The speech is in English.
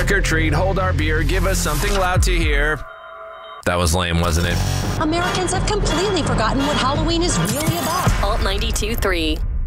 Trick or treat, hold our beer, give us something loud to hear. That was lame, wasn't it? Americans have completely forgotten what Halloween is really about. Alt 92.3.